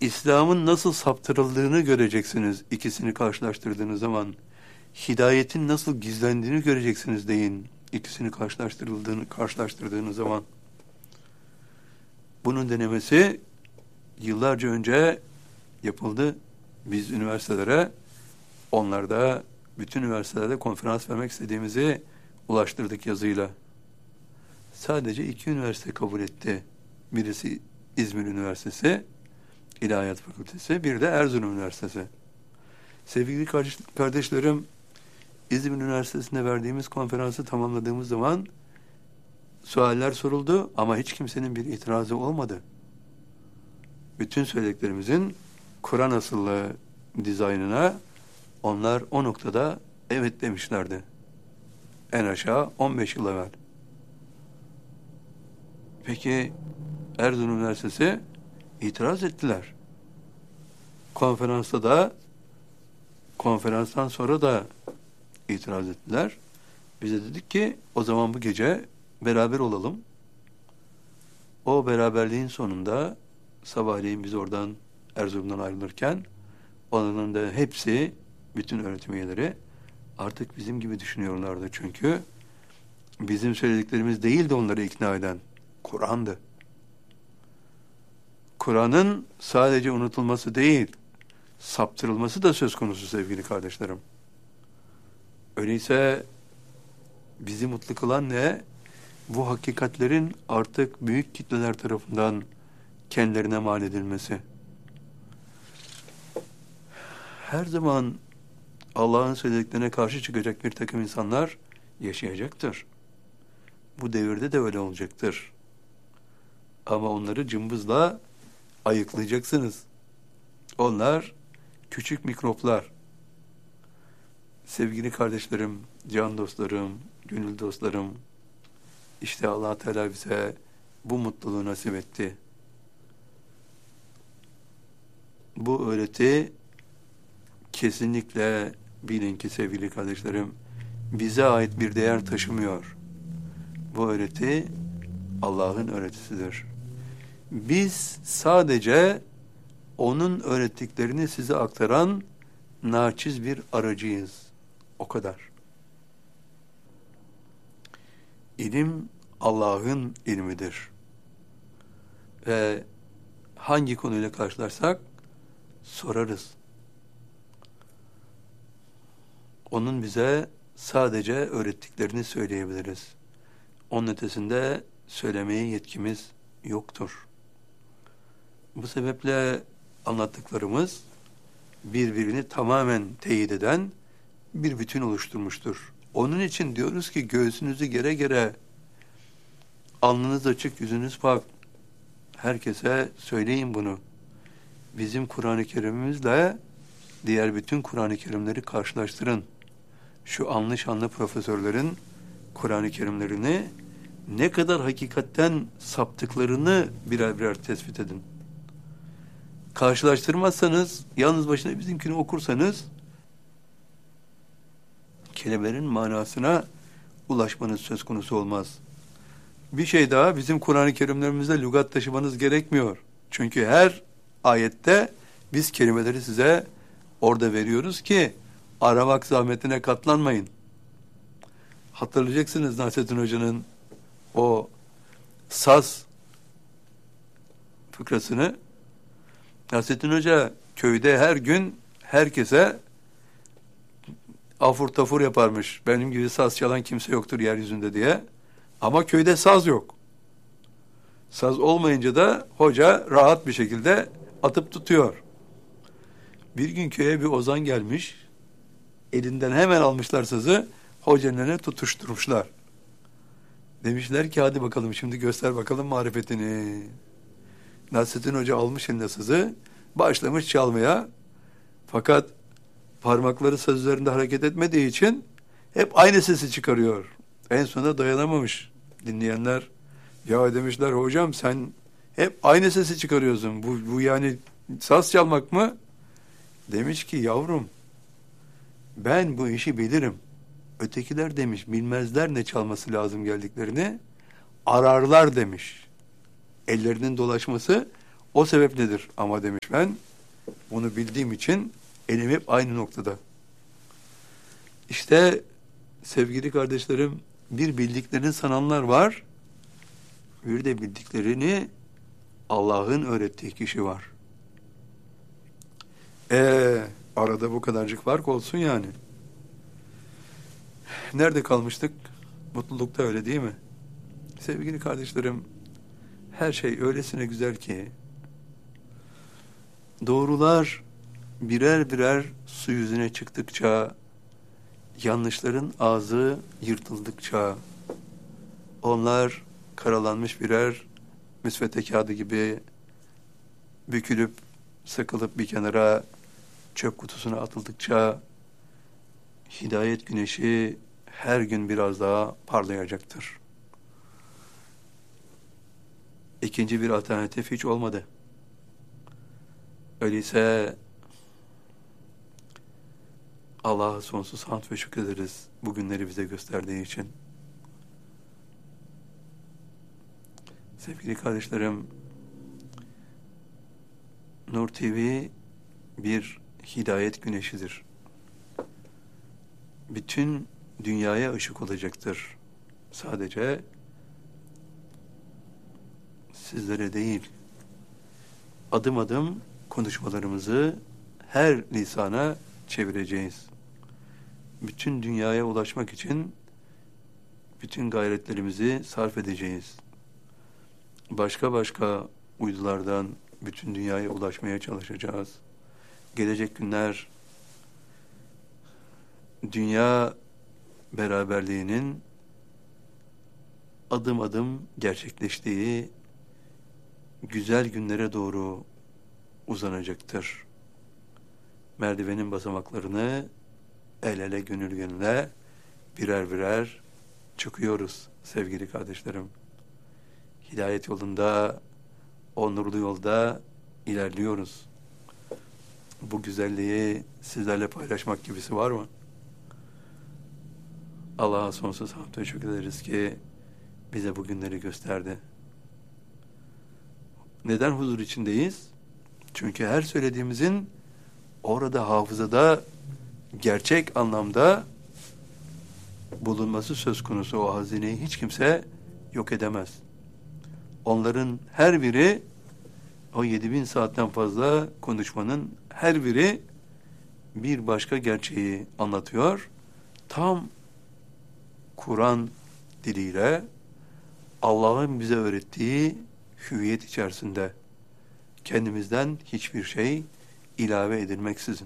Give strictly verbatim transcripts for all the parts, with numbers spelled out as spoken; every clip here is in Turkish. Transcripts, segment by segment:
İslam'ın nasıl saptırıldığını göreceksiniz ikisini karşılaştırdığınız zaman. Hidayetin nasıl gizlendiğini göreceksiniz deyin ikisini karşılaştırıldığını karşılaştırdığınız zaman. Bunun denemesi yıllarca önce yapıldı. Biz üniversitelere, onlar da bütün üniversitelerde konferans vermek istediğimizi ulaştırdık yazıyla. Sadece iki üniversite kabul etti. Birisi İzmir Üniversitesi, İlahiyat Fakültesi, bir de Erzurum Üniversitesi. Sevgili kardeşlerim, İzmir Üniversitesi'nde verdiğimiz konferansı tamamladığımız zaman sualler soruldu ama hiç kimsenin bir itirazı olmadı. Bütün söylediklerimizin Kur'an asıllı dizaynına onlar o noktada evet demişlerdi. En aşağı on beş yıl evvel. Peki Erzurum Üniversitesi itiraz ettiler. Konferansta da konferanstan sonra da itiraz ettiler. Biz de dedik ki o zaman bu gece beraber olalım. O beraberliğin sonunda sabahleyin biz oradan Erzurum'dan ayrılırken onların da hepsi, bütün öğretim üyeleri artık bizim gibi düşünüyorlardı. Çünkü bizim söylediklerimiz değildi onları ikna eden. Kur'an'dı. Kur'an'ın sadece unutulması değil, saptırılması da söz konusu sevgili kardeşlerim. Öyleyse bizi mutlu kılan ne? Bu hakikatlerin artık büyük kitleler tarafından kendilerine mal edilmesi. Her zaman Allah'ın söylediklerine karşı çıkacak bir takım insanlar yaşayacaktır. Bu devirde de öyle olacaktır. Ama onları cımbızla ayıklayacaksınız. Onlar küçük mikroplar. Sevgili kardeşlerim, can dostlarım, gönül dostlarım, işte Allah Teala bize bu mutluluğu nasip etti. Bu öğreti kesinlikle bilin ki sevgili kardeşlerim, bize ait bir değer taşımıyor. Bu öğreti Allah'ın öğretisidir. Biz sadece onun öğrettiklerini size aktaran naçiz bir aracıyız. O kadar. İlim Allah'ın ilmidir. Ve hangi konuyla karşılarsak sorarız. Onun bize sadece öğrettiklerini söyleyebiliriz. Onun ötesinde söylemeye yetkimiz yoktur. Bu sebeple anlattıklarımız birbirini tamamen teyit eden bir bütün oluşturmuştur. Onun için diyoruz ki göğsünüzü gere gere, alnınız açık, yüzünüz pak. Herkese söyleyin bunu. Bizim Kur'an-ı Kerim'imizle diğer bütün Kur'an-ı Kerimleri karşılaştırın. Şu anlı şanlı profesörlerin Kur'an-ı Kerimlerini ne kadar hakikatten saptıklarını birer birer tespit edin. Karşılaştırmazsanız, yalnız başına bizimkini okursanız kelimelerin manasına ulaşmanız söz konusu olmaz. Bir şey daha, bizim Kur'an-ı Kerimlerimizde lügat taşımanız gerekmiyor. Çünkü her ayette biz kelimeleri size orada veriyoruz ki aramak zahmetine katlanmayın. Hatırlayacaksınız Nasrettin Hoca'nın o saz fıkrasını. Nasrettin Hoca köyde her gün herkese afur tafur yaparmış. Benim gibi saz çalan kimse yoktur yeryüzünde diye. Ama köyde saz yok. Saz olmayınca da hoca rahat bir şekilde atıp tutuyor. Bir gün köye bir ozan gelmiş. Elinden hemen almışlar sazı. Hocanın önüne tutuşturmuşlar. Demişler ki hadi bakalım şimdi göster bakalım marifetini. Nasrettin Hoca almış eline sazı. Başlamış çalmaya. Fakat parmakları saz üzerinde hareket etmediği için hep aynı sesi çıkarıyor. En sonunda dayanamamış dinleyenler. Ya demişler hocam sen hep aynı sesi çıkarıyorsun. Bu, bu yani saz çalmak mı? Demiş ki yavrum ben bu işi bilirim. Ötekiler demiş bilmezler ne çalması lazım geldiklerini. Ararlar demiş. Ellerinin dolaşması O sebepledir ama demiş, ben bunu bildiğim için elim hep aynı noktada. İşte sevgili kardeşlerim, bir bildiklerini sananlar var, bir de bildiklerini Allah'ın öğrettiği kişi var. Ee, arada bu kadarcık fark olsun yani. Nerede kalmıştık? Mutlulukta, öyle değil mi? Sevgili kardeşlerim, her şey öylesine güzel ki, doğrular birer birer su yüzüne çıktıkça, yanlışların ağzı yırtıldıkça, onlar karalanmış birer müsvedde kağıdı gibi bükülüp, sıkılıp bir kenara çöp kutusuna atıldıkça, hidayet güneşi her gün biraz daha parlayacaktır. İkinci bir alternatif hiç olmadı. Öyleyse Allah'a sonsuz hamd ve şükrederiz bu günleri bize gösterdiği için. Sevgili kardeşlerim, Nur T V bir hidayet güneşidir. Bütün dünyaya ışık olacaktır. Sadece sizlere değil, adım adım konuşmalarımızı her lisana çevireceğiz. Bütün dünyaya ulaşmak için bütün gayretlerimizi sarf edeceğiz. Başka başka uydulardan bütün dünyaya ulaşmaya çalışacağız. Gelecek günler dünya beraberliğinin adım adım gerçekleştiği güzel günlere doğru uzanacaktır. Merdivenin basamaklarını el ele, gönül gönüle birer birer çıkıyoruz sevgili kardeşlerim. Hidayet yolunda, o nurlu yolda ilerliyoruz. Bu güzelliği sizlerle paylaşmak gibisi var mı? Allah'a sonsuz hamd ve şükrederiz ki bize bu günleri gösterdi. Neden huzur içindeyiz? Çünkü her söylediğimizin orada hafızada gerçek anlamda bulunması söz konusu. O hazineyi hiç kimse yok edemez. Onların her biri, o yedi bin saatten fazla konuşmanın her biri bir başka gerçeği anlatıyor. Tam Kur'an diliyle Allah'ın bize öğrettiği hüviyet içerisinde, kendimizden hiçbir şey ilave edilmeksizin.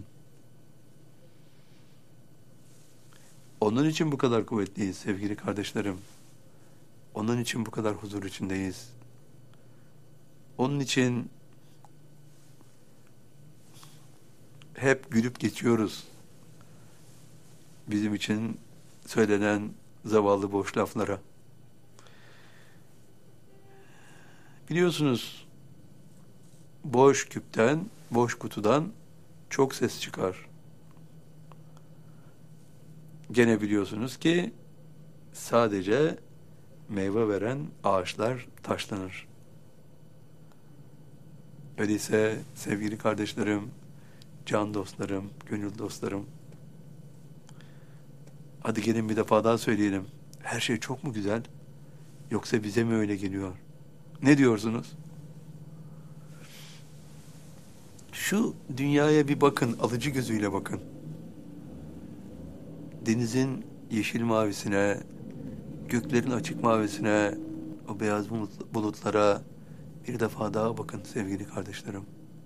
Onun için bu kadar kuvvetliyiz sevgili kardeşlerim. Onun için bu kadar huzur içindeyiz. Onun için hep gülüp geçiyoruz. Bizim için söylenen zavallı boş laflara. Biliyorsunuz, boş küpten, boş kutudan çok ses çıkar. Gene biliyorsunuz ki sadece meyve veren ağaçlar taşlanır. Öyleyse sevgili kardeşlerim, can dostlarım, gönül dostlarım, hadi gelin bir defa daha söyleyelim. Her şey çok mu güzel? Yoksa bize mi öyle geliyor? Ne diyorsunuz? Şu dünyaya bir bakın, alıcı gözüyle bakın. Denizin yeşil mavisine, göklerin açık mavisine, o beyaz bulutlara bir defa daha bakın sevgili kardeşlerim.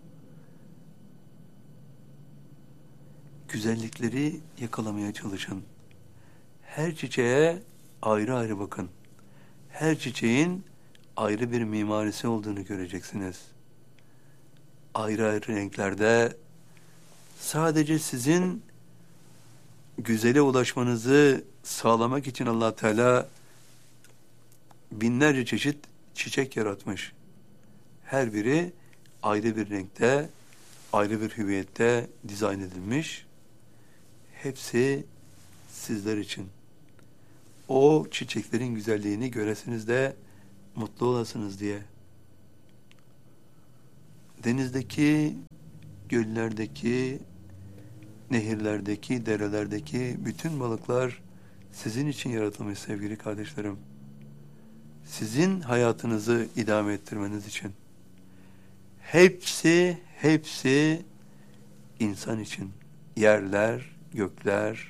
Güzellikleri yakalamaya çalışın. Her çiçeğe ayrı ayrı bakın. Her çiçeğin ayrı bir mimarisi olduğunu göreceksiniz. Ayrı ayrı renklerde sadece sizin güzele ulaşmanızı sağlamak için Allah Teala binlerce çeşit çiçek yaratmış. Her biri ayrı bir renkte, ayrı bir hüviyette dizayn edilmiş. Hepsi sizler için. O çiçeklerin güzelliğini göresiniz de mutlu olasınız diye. denizdeki, göllerdeki, nehirlerdeki, derelerdeki bütün balıklar sizin için yaratılmış sevgili kardeşlerim. Sizin hayatınızı idame ettirmeniz için. Hepsi, hepsi insan için. Yerler, gökler,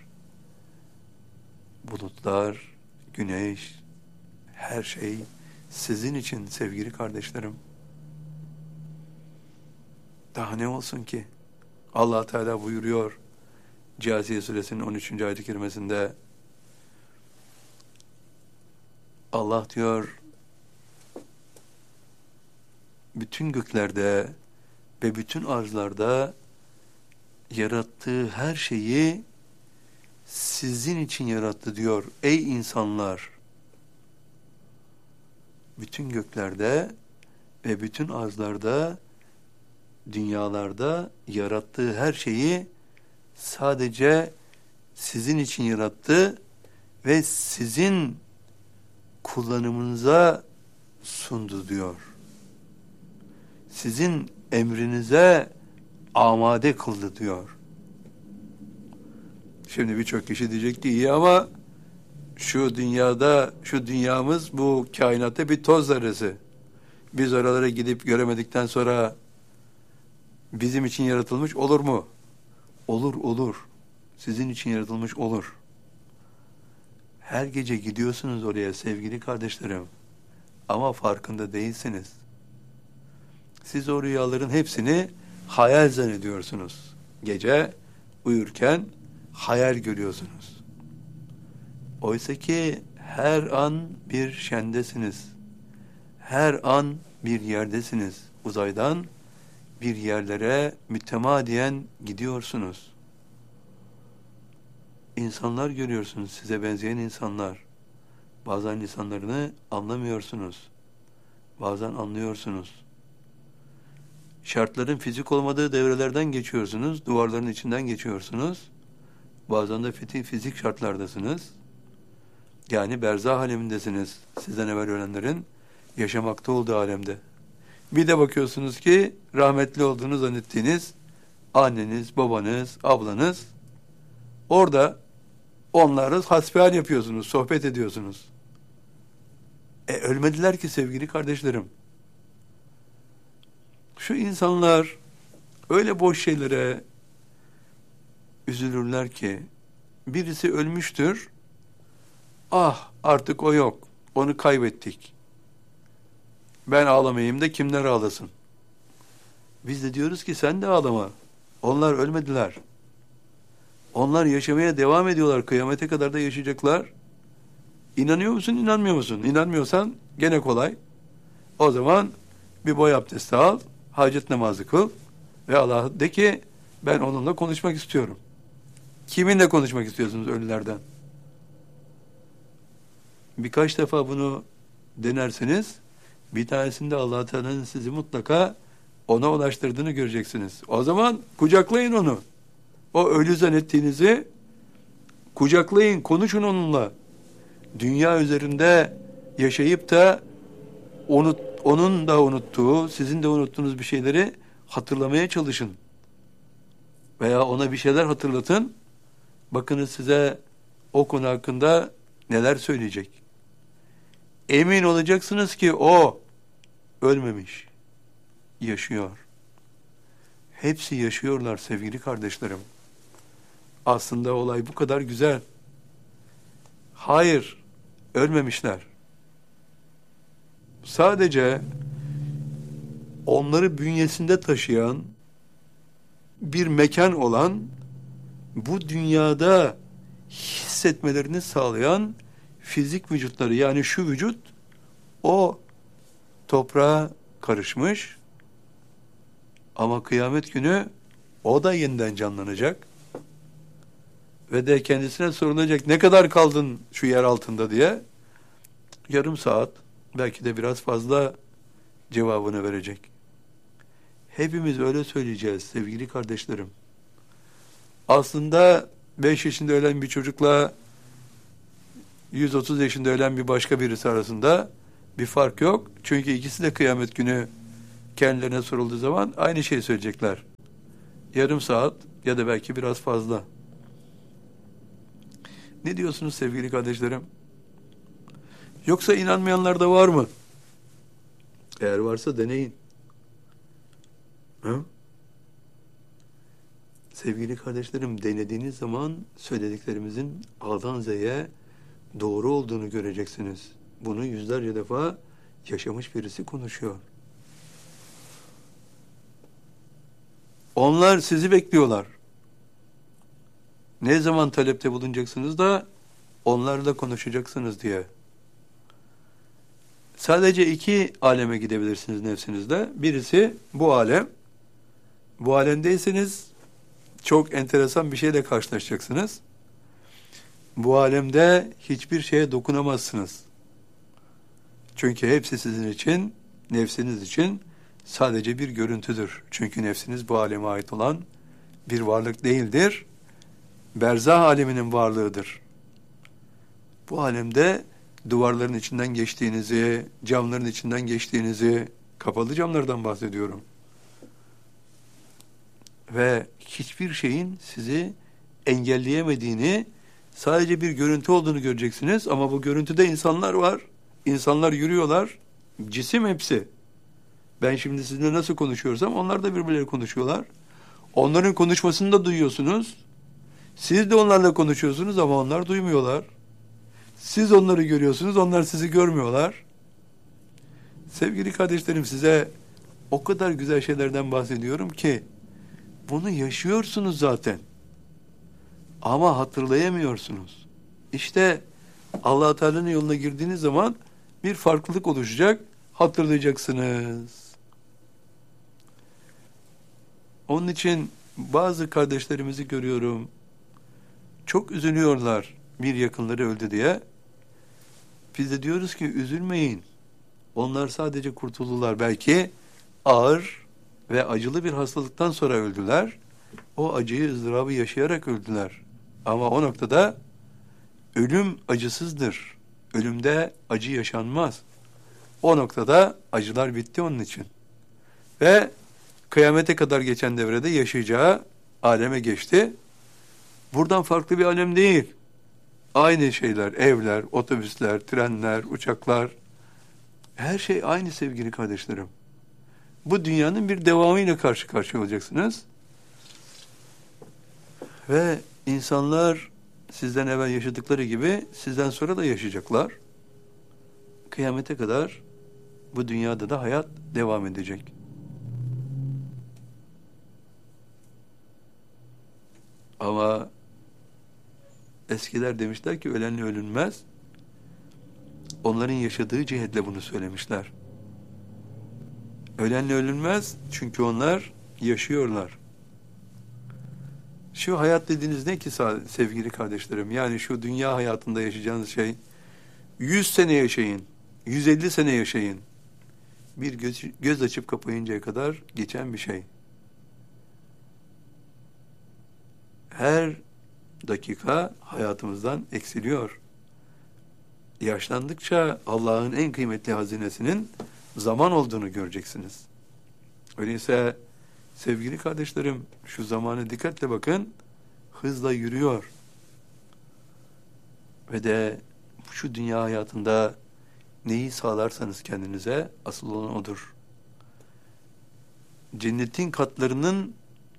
bulutlar, güneş, her şey sizin için sevgili kardeşlerim. Daha ne olsun ki? Allah Teala buyuruyor Câsiye Suresinin on üçüncü ayet-i kerimesinde, Allah diyor, bütün göklerde ve bütün arzlarda yarattığı her şeyi sizin için yarattı diyor. Ey insanlar! Bütün göklerde ve bütün arzlarda, dünyalarda yarattığı her şeyi sadece sizin için yarattı ve sizin kullanımınıza sundu diyor. Sizin emrinize amade kıldı diyor. Şimdi birçok kişi diyecek ki iyi ama şu dünyada, şu dünyamız bu kainatta bir toz zerresi. Biz oralara gidip göremedikten sonra bizim için yaratılmış olur mu? Olur, olur. Sizin için yaratılmış olur. Her gece gidiyorsunuz oraya sevgili kardeşlerim. Ama farkında değilsiniz. Siz o rüyaların hepsini hayal zannediyorsunuz. Gece uyurken hayal görüyorsunuz. Oysa ki her an bir şendesiniz. Her an bir yerdesiniz. Uzaydan bir yerlere mütemadiyen gidiyorsunuz. İnsanlar görüyorsunuz, size benzeyen insanlar. Bazen lisanlarını anlamıyorsunuz. Bazen anlıyorsunuz. Şartların fizik olmadığı devrelerden geçiyorsunuz, duvarların içinden geçiyorsunuz. Bazen de fizik şartlardasınız. Yani berzah alemindesiniz. Sizden evvel ölenlerin yaşamakta olduğu alemde. Bir de bakıyorsunuz ki rahmetli olduğunu zannettiğiniz anneniz, babanız, ablanız orada, onlarla hasbihal yapıyorsunuz, sohbet ediyorsunuz. E ölmediler ki sevgili kardeşlerim. Şu insanlar öyle boş şeylere üzülürler ki birisi ölmüştür. Ah artık o yok. Onu kaybettik. Ben ağlamayayım da kimler ağlasın? Biz de diyoruz ki sen de ağlama. Onlar ölmediler. Onlar yaşamaya devam ediyorlar. Kıyamete kadar da yaşayacaklar. İnanıyor musun, inanmıyor musun? İnanmıyorsan gene kolay. O zaman bir boy abdesti al, hacet namazı kıl ve Allah'a de ki ben onunla konuşmak istiyorum. Kiminle konuşmak istiyorsunuz ölülerden? Birkaç defa bunu denerseniz bir tanesinde Allah Teala'nın sizi mutlaka ona ulaştırdığını göreceksiniz. O zaman kucaklayın onu. O ölü zannettiğinizi kucaklayın, konuşun onunla. Dünya üzerinde yaşayıp da unut, onun da unuttuğu, sizin de unuttuğunuz bir şeyleri hatırlamaya çalışın. Veya ona bir şeyler hatırlatın. Bakınız size o konu hakkında neler söyleyecek. Emin olacaksınız ki o ölmemiş, yaşıyor. Hepsi yaşıyorlar sevgili kardeşlerim. Aslında olay bu kadar güzel. Hayır, ölmemişler. Sadece onları bünyesinde taşıyan bir mekan olan, bu dünyada hissetmelerini sağlayan fizik vücutları, yani şu vücut o toprağa karışmış ama kıyamet günü o da yeniden canlanacak ve de kendisine sorulacak ne kadar kaldın şu yer altında diye. Yarım saat, belki de biraz fazla cevabını verecek. Hepimiz öyle söyleyeceğiz sevgili kardeşlerim. Aslında beş yaşında ölen bir çocukla yüz otuz yaşında ölen bir başka birisi arasında bir fark yok. Çünkü ikisi de kıyamet günü kendilerine sorulduğu zaman aynı şeyi söyleyecekler. Yarım saat ya da belki biraz fazla. Ne diyorsunuz sevgili kardeşlerim? Yoksa inanmayanlar da var mı? Eğer varsa deneyin. Hı? Sevgili kardeşlerim, denediğiniz zaman söylediklerimizin A'dan Z'ye doğru olduğunu göreceksiniz. Bunu yüzlerce defa yaşamış birisi konuşuyor. Onlar sizi bekliyorlar. Ne zaman talepte bulunacaksınız da onlarla konuşacaksınız diye. Sadece iki aleme gidebilirsiniz nefsinizde. Birisi bu alem. Bu alemdeyseniz çok enteresan bir şeyle karşılaşacaksınız. Bu alemde hiçbir şeye dokunamazsınız. Çünkü hepsi sizin için, nefsiniz için sadece bir görüntüdür. Çünkü nefsiniz bu aleme ait olan bir varlık değildir. Berzah aleminin varlığıdır. Bu alemde duvarların içinden geçtiğinizi, camların içinden geçtiğinizi, kapalı camlardan bahsediyorum. Ve hiçbir şeyin sizi engelleyemediğini, sadece bir görüntü olduğunu göreceksiniz. Ama bu görüntüde insanlar var. İnsanlar yürüyorlar. Cisim hepsi. Ben şimdi sizinle nasıl konuşuyorsam onlar da birbirleri konuşuyorlar. Onların konuşmasını da duyuyorsunuz. Siz de onlarla konuşuyorsunuz ama onlar duymuyorlar. Siz onları görüyorsunuz, onlar sizi görmüyorlar. Sevgili kardeşlerim, size o kadar güzel şeylerden bahsediyorum ki bunu yaşıyorsunuz zaten. Ama hatırlayamıyorsunuz. İşte Allah Teala'nın yoluna girdiğiniz zaman bir farklılık oluşacak, hatırlayacaksınız. Onun için bazı kardeşlerimizi görüyorum. Çok üzülüyorlar bir yakınları öldü diye. Biz de diyoruz ki üzülmeyin. Onlar sadece kurtuldular. Belki ağır ve acılı bir hastalıktan sonra öldüler. O acıyı, ızdırabı yaşayarak öldüler. Ama o noktada ölüm acısızdır. Ölümde acı yaşanmaz. O noktada acılar bitti onun için. Ve kıyamete kadar geçen devrede yaşayacağı aleme geçti. Buradan farklı bir alem değil. Aynı şeyler, evler, otobüsler, trenler, uçaklar. Her şey aynı sevgili kardeşlerim. Bu dünyanın bir devamıyla karşı karşıya olacaksınız. Ve insanlar sizden evvel yaşadıkları gibi sizden sonra da yaşayacaklar. Kıyamete kadar bu dünyada da hayat devam edecek. Ama eskiler demişler ki ölenle ölünmez. Onların yaşadığı cihetle bunu söylemişler. Ölenle ölünmez çünkü onlar yaşıyorlar. Şu hayat dediğiniz ne ki sevgili kardeşlerim? Yani şu dünya hayatında yaşayacağınız şey yüz sene yaşayın, yüz elli sene yaşayın. Bir göz, göz açıp kapayıncaya kadar geçen bir şey. Her dakika hayatımızdan eksiliyor. Yaşlandıkça Allah'ın en kıymetli hazinesinin zaman olduğunu göreceksiniz. Öyleyse sevgili kardeşlerim, şu zamana dikkatle bakın, hızla yürüyor. Ve de şu dünya hayatında neyi sağlarsanız kendinize asıl olan odur. Cennetin katlarının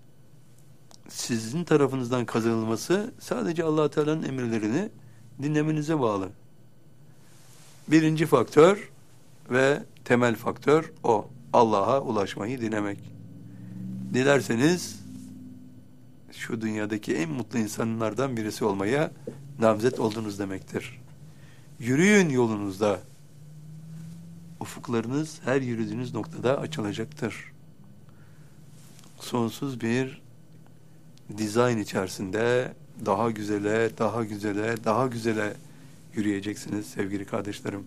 sizin tarafınızdan kazanılması sadece Allah Teala'nın emirlerini dinlemenize bağlı. Birinci faktör ve temel faktör o. Allah'a ulaşmayı dilemek. Dilerseniz şu dünyadaki en mutlu insanlardan birisi olmaya namzet oldunuz demektir. Yürüyün yolunuzda. Ufuklarınız her yürüdüğünüz noktada açılacaktır. Sonsuz bir dizayn içerisinde daha güzele, daha güzele, daha güzele yürüyeceksiniz sevgili kardeşlerim.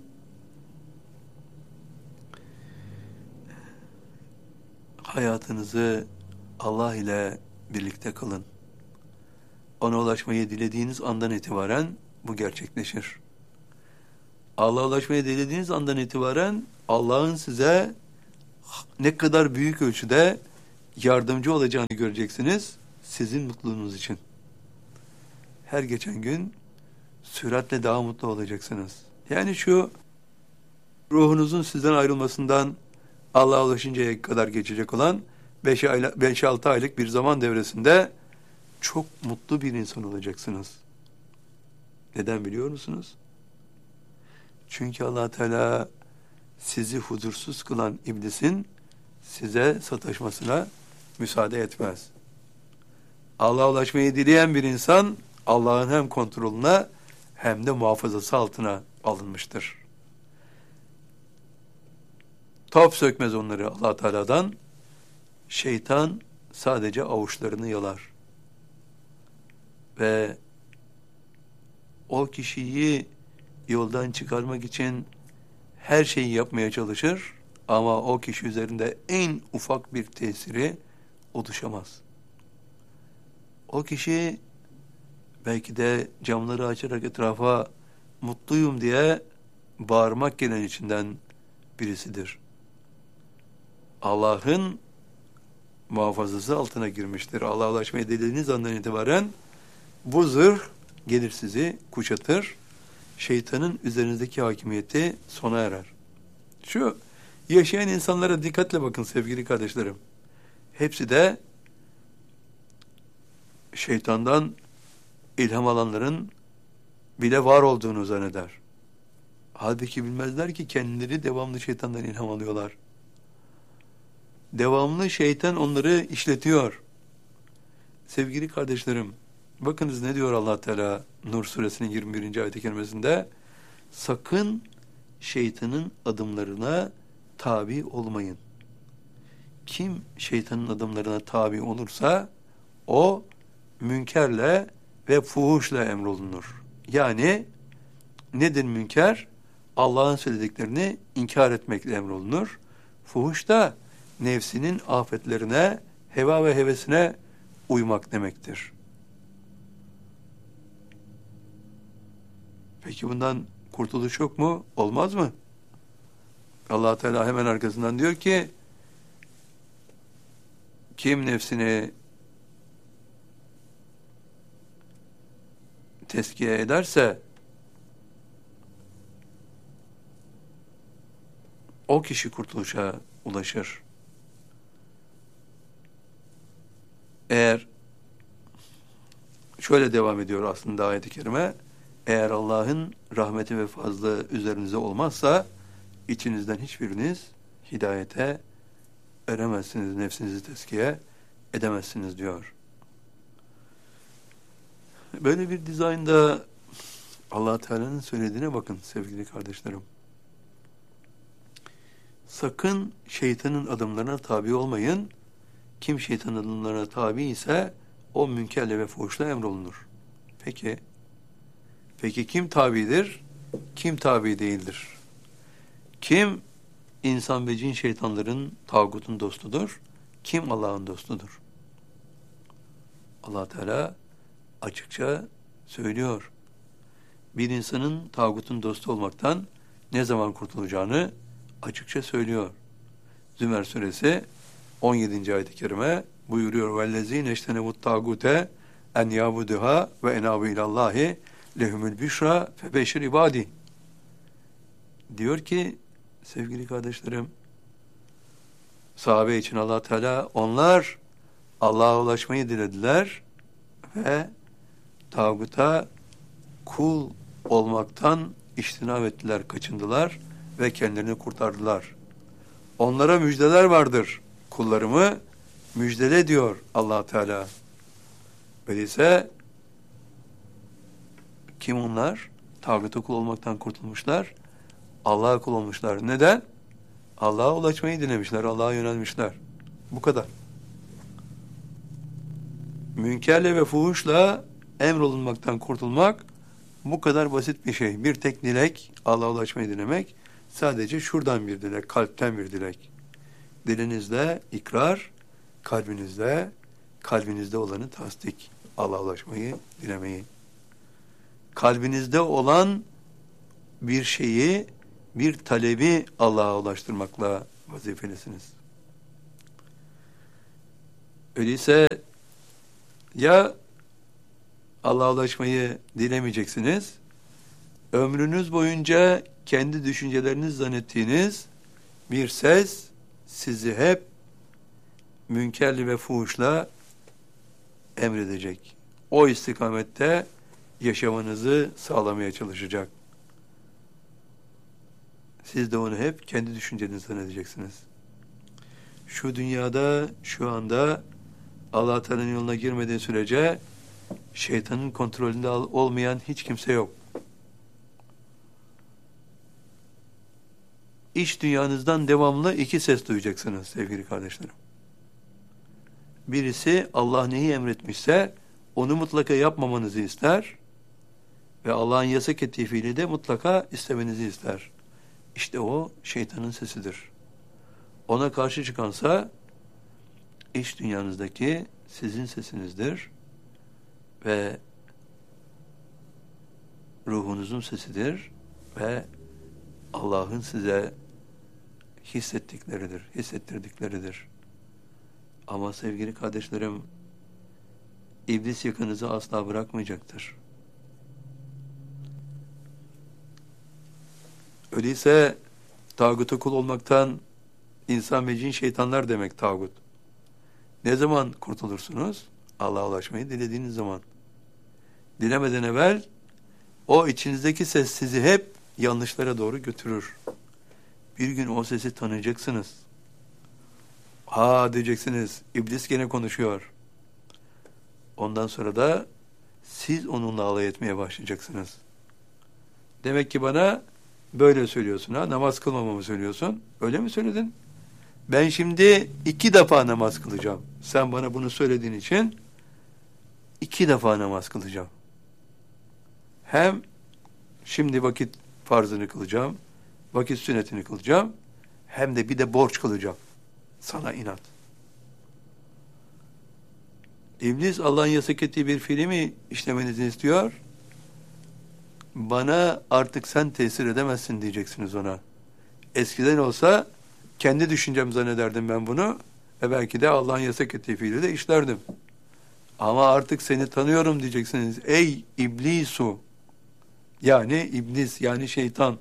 Hayatınızı Allah ile birlikte kılın. Ona ulaşmayı dilediğiniz andan itibaren bu gerçekleşir. Allah'a ulaşmayı dilediğiniz andan itibaren Allah'ın size ne kadar büyük ölçüde yardımcı olacağını göreceksiniz sizin mutluluğunuz için. Her geçen gün süratle daha mutlu olacaksınız. Yani şu ruhunuzun sizden ayrılmasından Allah'a ulaşıncaya kadar geçecek olan beş altı aylık bir zaman devresinde çok mutlu bir insan olacaksınız. Neden biliyor musunuz? Çünkü Allah Teala sizi huzursuz kılan iblisin size sataşmasına müsaade etmez. Allah'a ulaşmayı dileyen bir insan Allah'ın hem kontrolüne hem de muhafazası altına alınmıştır. Top sökmez onları Allah Teala'dan. Şeytan sadece avuçlarını yalar. Ve o kişiyi yoldan çıkarmak için her şeyi yapmaya çalışır ama o kişi üzerinde en ufak bir tesiri oluşamaz. O kişi belki de camları açarak etrafa mutluyum diye bağırmak gelen içinden birisidir. Allah'ın muhafazası altına girmiştir. Allah'a ulaşmayı dilediğiniz andan itibaren bu zırh gelir sizi kuşatır. Şeytanın üzerinizdeki hakimiyeti sona erer. Şu yaşayan insanlara dikkatle bakın sevgili kardeşlerim. Hepsi de şeytandan ilham alanların bile var olduğunu zanneder. Halbuki bilmezler ki kendileri devamlı şeytandan ilham alıyorlar. Devamlı şeytan onları işletiyor. Sevgili kardeşlerim, bakınız ne diyor Allah Teala Nur suresinin yirmi birinci ayet-i kerimesinde? Sakın şeytanın adımlarına tabi olmayın. Kim şeytanın adımlarına tabi olursa o münkerle ve fuhuşla emrolunur. Yani nedir münker? Allah'ın söylediklerini inkar etmekle emrolunur. Fuhuş da nefsinin afetlerine, heva ve hevesine uymak demektir. Peki bundan kurtuluş yok mu? Olmaz mı? Allah Teala hemen arkasından diyor ki kim nefsini tezkiye ederse o kişi kurtuluşa ulaşır. Eğer şöyle devam ediyor aslında ayet-i kerime, eğer Allah'ın rahmeti ve fazlı üzerinize olmazsa içinizden hiçbiriniz hidayete eremezsiniz, nefsinizi tezkiye edemezsiniz diyor. Böyle bir dizaynda Allah Teala'nın söylediğine bakın sevgili kardeşlerim. Sakın şeytanın adımlarına tabi olmayın. Kim şeytanın adımlarına tabi ise o münkerle ve fuhuşla emrolunur. Peki, peki kim tabidir? Kim tabi değildir? Kim insan ve cin şeytanların, tağutun dostudur? Kim Allah'ın dostudur? Allah Teala açıkça söylüyor. Bir insanın tağutun dostu olmaktan ne zaman kurtulacağını açıkça söylüyor. Zümer suresi on yedinci ayet-i kerime buyuruyor. وَالَّذ۪ينَ اَجْتَنَبُوا الطَّاغُوتَ اَنْ يَعْبُدُهَا وَاَنَابُوا اِلَى اللّٰهِ لَهُمُ الْبِشْرَى فَبَشِّرْ عِبَادِهِ. Diyor ki sevgili kardeşlerim, sahabe için Allah Teala onlar Allah'a ulaşmayı dilediler ve tağuta kul olmaktan iştinab ettiler, kaçındılar ve kendilerini kurtardılar. Onlara müjdeler vardır. Kullarımı müjdele diyor Allah Teala. Öyleyse kim onlar? Tağuta kul olmaktan kurtulmuşlar. Allah'a kul olmuşlar. Neden? Allah'a ulaşmayı dilemişler, Allah'a yönelmişler. Bu kadar. Münkerle ve fuhuşla emrolunmaktan kurtulmak bu kadar basit bir şey. Bir tek dilek, Allah'a ulaşmayı dilemek. Sadece şuradan bir dilek, kalpten bir dilek. Dilinizde ikrar, kalbinizde, kalbinizde olanı tasdik. Allah'a ulaşmayı dilemeyi. Kalbinizde olan bir şeyi, bir talebi Allah'a ulaştırmakla vazifelisiniz. Öyleyse ya Allah'a ulaşmayı dilemeyeceksiniz, ömrünüz boyunca kendi düşünceleriniz zannettiğiniz bir ses sizi hep münkerli ve fuhuşla emredecek. O istikamette yaşamanızı sağlamaya çalışacak. Siz de onu hep kendi düşüncenizden edeceksiniz. Şu dünyada, şu anda Allah Teala'nın yoluna girmediği sürece şeytanın kontrolünde olmayan hiç kimse yok. İç dünyanızdan devamlı iki ses duyacaksınız sevgili kardeşlerim. Birisi Allah neyi emretmişse onu mutlaka yapmamanızı ister ve Allah'ın yasak ettiği fiili de mutlaka istemenizi ister. İşte o şeytanın sesidir. Ona karşı çıkansa iç dünyanızdaki sizin sesinizdir ve ruhunuzun sesidir ve Allah'ın size hissettikleridir, hissettirdikleridir. Ama sevgili kardeşlerim, İblis yakınızı asla bırakmayacaktır. Öyleyse tağuta kul olmaktan insan ve cin şeytanlar demek tağut. Ne zaman kurtulursunuz? Allah'a ulaşmayı dilediğiniz zaman. Dilemeden evvel o içinizdeki ses sizi hep yanlışlara doğru götürür. Bir gün o sesi tanıyacaksınız. Ha diyeceksiniz, İblis gene konuşuyor. Ondan sonra da siz onunla alay etmeye başlayacaksınız. Demek ki bana böyle söylüyorsun ha, namaz kılmamamı söylüyorsun. Öyle mi söyledin? Ben şimdi iki defa namaz kılacağım. Sen bana bunu söylediğin için iki defa namaz kılacağım. Hem şimdi vakit farzını kılacağım, vakit sünnetini kılacağım, hem de bir de borç kılacağım. Sana inat. İblis Allah'ın yasak ettiği bir fiili mi işlemenizi istiyor? Bana artık sen tesir edemezsin diyeceksiniz ona. Eskiden olsa kendi düşüncem zannederdim ben bunu ve belki de Allah'ın yasak ettiği fiili de işlerdim. Ama artık seni tanıyorum diyeceksiniz. Ey İblisu! Yani iblis, yani şeytan.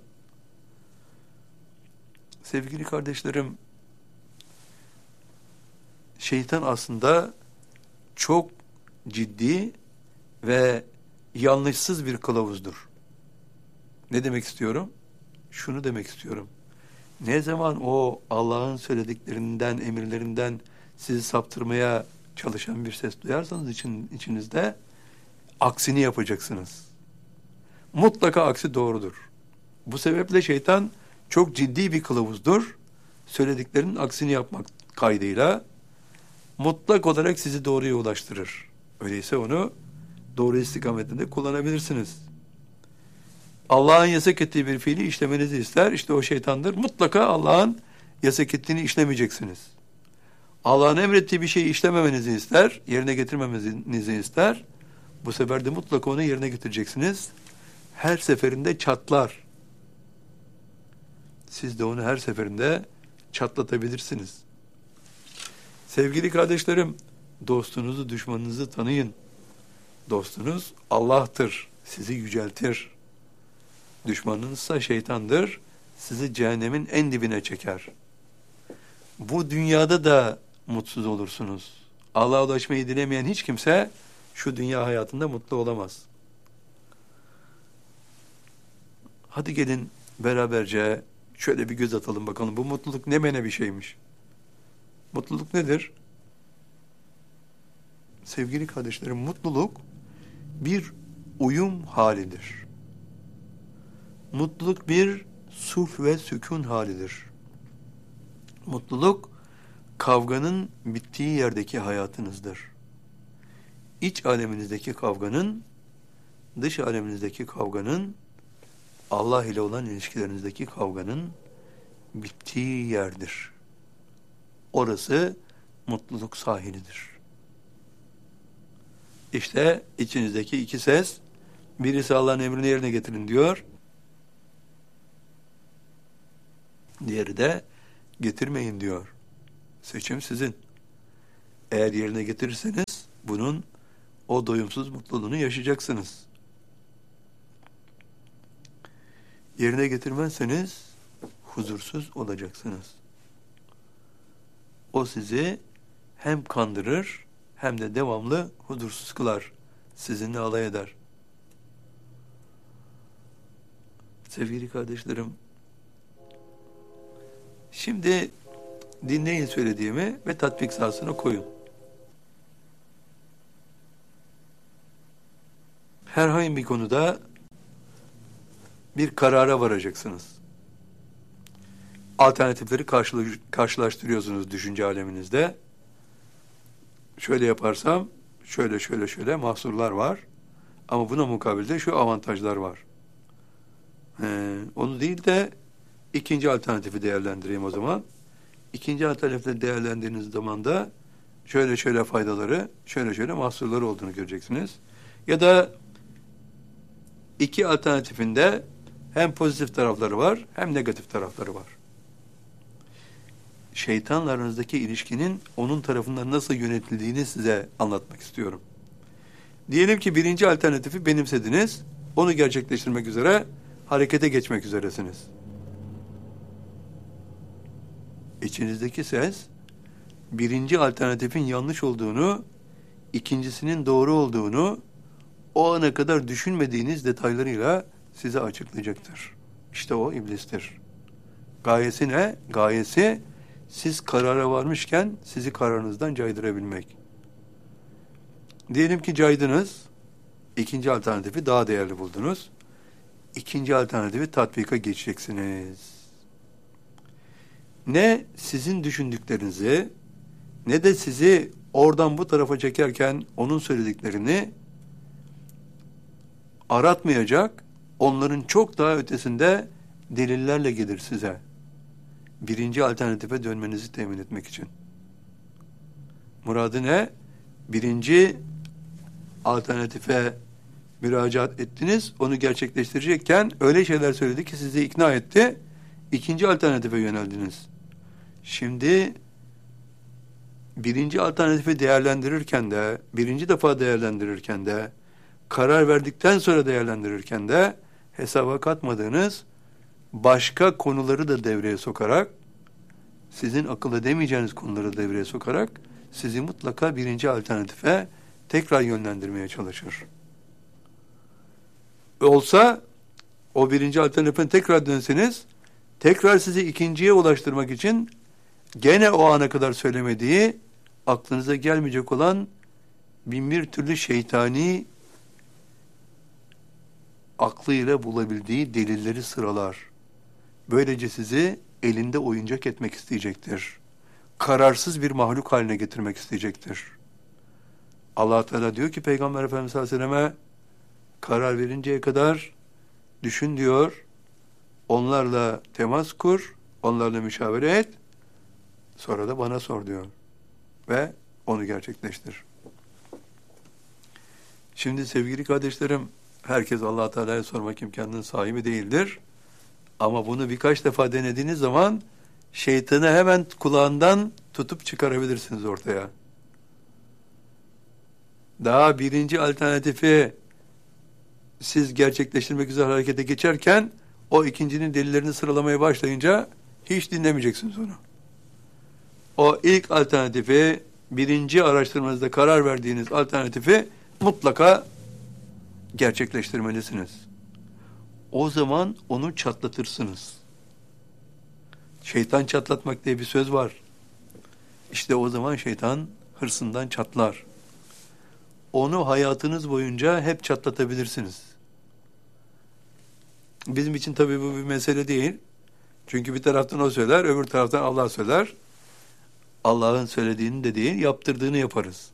Sevgili kardeşlerim, şeytan aslında çok ciddi ve yanlışsız bir kılavuzdur. Ne demek istiyorum? Şunu demek istiyorum. Ne zaman o Allah'ın söylediklerinden, emirlerinden sizi saptırmaya çalışan bir ses duyarsanız için, içinizde aksini yapacaksınız. Mutlaka aksi doğrudur. Bu sebeple şeytan çok ciddi bir kılavuzdur. Söylediklerinin aksini yapmak kaydıyla mutlak olarak sizi doğruya ulaştırır. Öyleyse onu doğru istikametinde kullanabilirsiniz. Allah'ın yasak ettiği bir fiili işlemenizi ister. İşte o şeytandır. Mutlaka Allah'ın yasak ettiğini işlemeyeceksiniz. Allah'ın emrettiği bir şeyi işlememenizi ister, yerine getirmemenizi ister. Bu sefer de mutlaka onu yerine getireceksiniz. Her seferinde çatlar. Siz de onu her seferinde çatlatabilirsiniz. Sevgili kardeşlerim, dostunuzu, düşmanınızı tanıyın. Dostunuz Allah'tır, sizi yüceltir. Düşmanınızsa şeytandır, sizi cehennemin en dibine çeker. Bu dünyada da mutsuz olursunuz. Allah'a ulaşmayı dilemeyen hiç kimse şu dünya hayatında mutlu olamaz. Hadi gelin beraberce şöyle bir göz atalım bakalım. Bu mutluluk ne mene bir şeymiş. Mutluluk nedir? Sevgili kardeşlerim, mutluluk bir uyum halidir. Mutluluk bir sulh ve sükun halidir. Mutluluk, kavganın bittiği yerdeki hayatınızdır. İç aleminizdeki kavganın, dış aleminizdeki kavganın, Allah ile olan ilişkilerinizdeki kavganın bittiği yerdir. Orası mutluluk sahilidir. İşte içinizdeki iki ses, birisi Allah'ın emrini yerine getirin diyor, diğeri de getirmeyin diyor. Seçim sizin. Eğer yerine getirirseniz bunun o doyumsuz mutluluğunu yaşayacaksınız. Yerine getirmezseniz huzursuz olacaksınız. O sizi hem kandırır hem de devamlı huzursuz kılar. Sizinle alay eder. Sevgili kardeşlerim, şimdi dinleyin söylediğimi ve tatbik sahasına koyun. Herhangi bir konuda bir karara varacaksınız. Alternatifleri karşılaştırıyorsunuz düşünce aleminizde. Şöyle yaparsam şöyle şöyle şöyle mahsurlar var. Ama buna mukabilde şu avantajlar var. Ee, onu değil de ikinci alternatifi değerlendireyim o zaman. İkinci alternatifi değerlendirdiğiniz zaman da şöyle şöyle faydaları, şöyle şöyle mahsurları olduğunu göreceksiniz. Ya da iki alternatifinde hem pozitif tarafları var hem negatif tarafları var. Şeytanla aranızdaki ilişkinin onun tarafından nasıl yönetildiğini size anlatmak istiyorum. Diyelim ki birinci alternatifi benimsediniz, onu gerçekleştirmek üzere harekete geçmek üzeresiniz. İçinizdeki ses, birinci alternatifin yanlış olduğunu, ikincisinin doğru olduğunu, o ana kadar düşünmediğiniz detaylarıyla size açıklayacaktır. İşte o iblistir. Gayesi ne? Gayesi, siz karara varmışken sizi kararınızdan caydırabilmek. Diyelim ki caydınız, ikinci alternatifi daha değerli buldunuz. İkinci alternatifi tatbika geçeceksiniz. Ne sizin düşündüklerinizi, ne de sizi oradan bu tarafa çekerken onun söylediklerini aratmayacak, onların çok daha ötesinde delillerle gelir size. Birinci alternatife dönmenizi temin etmek için. Muradı ne? Birinci alternatife müracaat ettiniz, onu gerçekleştirecekken öyle şeyler söyledi ki sizi ikna etti, ikinci alternatife yöneldiniz. Şimdi birinci alternatifi değerlendirirken de, birinci defa değerlendirirken de, karar verdikten sonra değerlendirirken de hesaba katmadığınız başka konuları da devreye sokarak, sizin akıl edemeyeceğiniz konuları devreye sokarak sizi mutlaka birinci alternatife tekrar yönlendirmeye çalışır. Olsa o birinci alternatifine tekrar dönseniz, tekrar sizi ikinciye ulaştırmak için gene o ana kadar söylemediği, aklınıza gelmeyecek olan bin bir türlü şeytani aklıyla bulabildiği delilleri sıralar. Böylece sizi elinde oyuncak etmek isteyecektir. Kararsız bir mahluk haline getirmek isteyecektir. Allah Teala diyor ki Peygamber Efendimiz sallallahu aleyhi ve selleme, karar verinceye kadar düşün diyor, onlarla temas kur, onlarla müşavere et, sonra da bana sor diyor. Ve onu gerçekleştir. Şimdi sevgili kardeşlerim, herkes Allah Teala'ya sormak imkanının sahibi değildir. Ama bunu birkaç defa denediğiniz zaman şeytanı hemen kulağından tutup çıkarabilirsiniz ortaya. Daha birinci alternatifi siz gerçekleştirmek üzere harekete geçerken o ikincinin delillerini sıralamaya başlayınca hiç dinlemeyeceksiniz onu. O ilk alternatifi, birinci araştırmanızda karar verdiğiniz alternatifi mutlaka gerçekleştirmelisiniz. O zaman onu çatlatırsınız. Şeytan çatlatmak diye bir söz var. İşte o zaman şeytan hırsından çatlar. Onu hayatınız boyunca hep çatlatabilirsiniz. Bizim için tabii bu bir mesele değil. Çünkü bir taraftan o söyler, öbür taraftan Allah söyler. Allah'ın söylediğini de değil, yaptırdığını yaparız.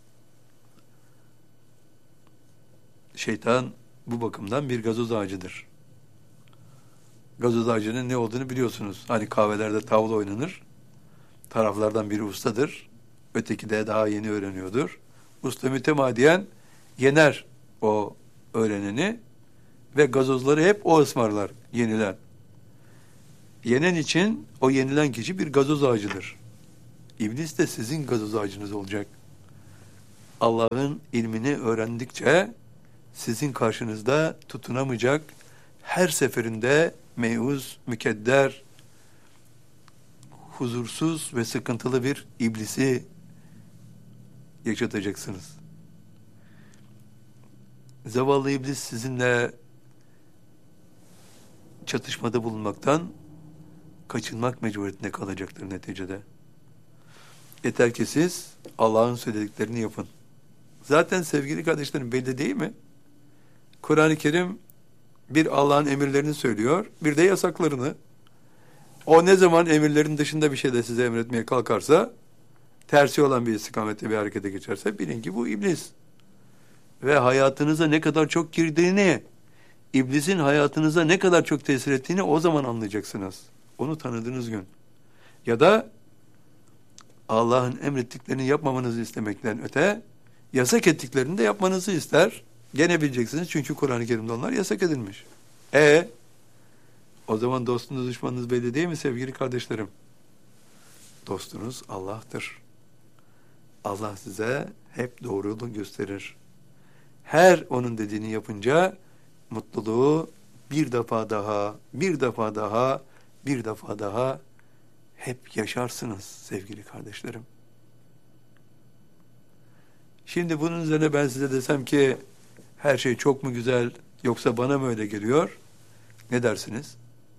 Şeytan bu bakımdan bir gazoz ağacıdır. Gazoz ağacının ne olduğunu biliyorsunuz. Hani kahvelerde tavla oynanır. Taraflardan biri ustadır. Öteki de daha yeni öğreniyordur. Usta mütemadiyen yener o öğreneni ve gazozları hep o ısmarlar, yenilen. Yenen için o yenilen kişi bir gazoz ağacıdır. İblis de sizin gazoz ağacınız olacak. Allah'ın ilmini öğrendikçe sizin karşınızda tutunamayacak, her seferinde meyuz, mükedder, huzursuz ve sıkıntılı bir iblisi yaşatacaksınız. Zavallı iblis sizinle çatışmada bulunmaktan kaçınmak mecburiyetinde kalacaktır neticede. Yeter ki siz Allah'ın söylediklerini yapın. Zaten sevgili kardeşlerim belli değil mi? Kur'an-ı Kerim bir Allah'ın emirlerini söylüyor, bir de yasaklarını. O ne zaman emirlerin dışında bir şey de size emretmeye kalkarsa, tersi olan bir istikamette bir harekete geçerse bilin ki bu iblis. Ve hayatınıza ne kadar çok girdiğini, iblisin hayatınıza ne kadar çok tesir ettiğini o zaman anlayacaksınız. Onu tanıdığınız gün. Ya da Allah'ın emrettiklerini yapmamanızı istemekten öte, yasak ettiklerini de yapmanızı ister. Gene bileceksiniz çünkü Kur'an-ı Kerim'de onlar yasak edilmiş. E o zaman dostunuz düşmanınız belli değil mi sevgili kardeşlerim? Dostunuz Allah'tır. Allah size hep doğru yolu gösterir. Her onun dediğini yapınca mutluluğu bir defa daha, bir defa daha, bir defa daha hep yaşarsınız sevgili kardeşlerim. Şimdi bunun üzerine ben size desem ki her şey çok mu güzel yoksa bana mı öyle geliyor? Ne dersiniz?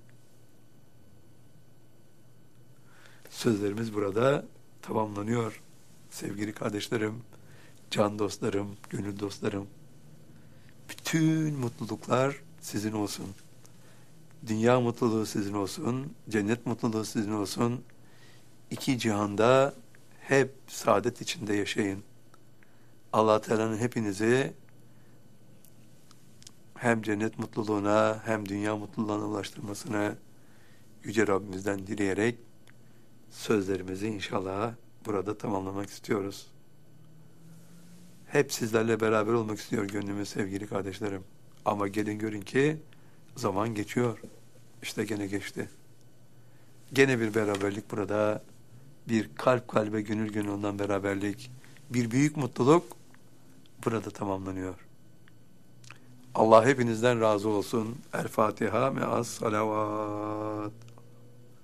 Sözlerimiz burada tamamlanıyor. Sevgili kardeşlerim, can dostlarım, gönül dostlarım. Bütün mutluluklar sizin olsun. Dünya mutluluğu sizin olsun, cennet mutluluğu sizin olsun. İki cihanda hep saadet içinde yaşayın. Allah Teala'nın hepinizi hem cennet mutluluğuna hem dünya mutluluğuna ulaştırmasını Yüce Rabbimizden dileyerek sözlerimizi inşallah burada tamamlamak istiyoruz. Hep sizlerle beraber olmak istiyor gönlümüz sevgili kardeşlerim. Ama gelin görün ki zaman geçiyor. İşte gene geçti. Gene bir beraberlik burada. Bir kalp kalbe gönül gönül ondan beraberlik. Bir büyük mutluluk burada tamamlanıyor. Allah hepinizden razı olsun. El Fatiha me'as salavat.